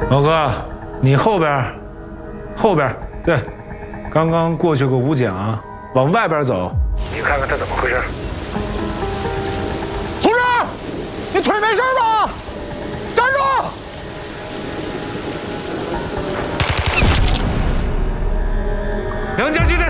老哥，你后边，对，刚刚过去个武警，往外边走，你看看他怎么回事。 同志，你腿没事吧？站住！ 梁家驹在